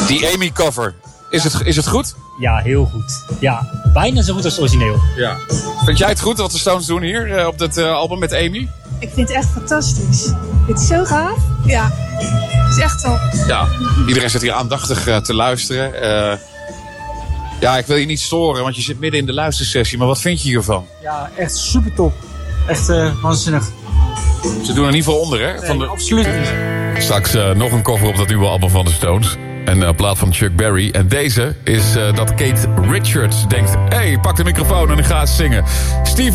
Die Amy cover. Is het goed? Ja, heel goed. Ja, bijna zo goed als het origineel. Ja. Vind jij het goed wat de Stones doen hier op dit album met Amy? Ik vind het echt fantastisch. Het is zo gaaf. Ja, het is echt top. Ja, iedereen zit hier aandachtig te luisteren. Ja, ik wil je niet storen, want je zit midden in de luistersessie. Maar wat vind je hiervan? Ja, echt super top. Echt waanzinnig. Ze doen er niet voor onder, hè? Nee, absoluut niet. Straks nog een cover op dat nieuwe album van de Stones. Een plaat van Chuck Berry. En deze is dat Kate Richards denkt... hey, pak de microfoon en ik ga eens zingen. Steve